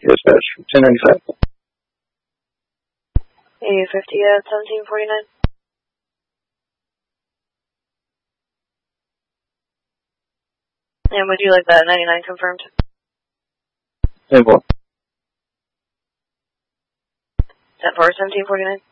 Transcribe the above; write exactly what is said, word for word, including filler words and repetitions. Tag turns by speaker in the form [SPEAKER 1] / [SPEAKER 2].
[SPEAKER 1] dispatch, ten ninety-five.
[SPEAKER 2] A fifty at seventeen forty-nine. And would you like that ninety-nine confirmed?
[SPEAKER 1] ten four.
[SPEAKER 2] ten four, seventeen forty-nine.